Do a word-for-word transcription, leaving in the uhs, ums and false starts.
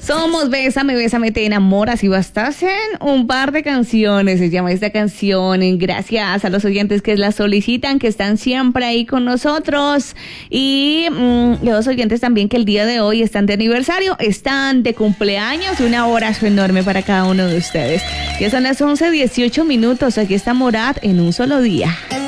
Somos Bésame, Bésame, te enamoras y bastasen un par de canciones. Se llama esta canción. Gracias a los oyentes que la solicitan, que están siempre ahí con nosotros. Y mmm, los oyentes también que el día de hoy están de aniversario, están de cumpleaños. Un abrazo enorme para cada uno de ustedes. Ya son las once dieciocho minutos. Aquí está Morat en Un Solo Día.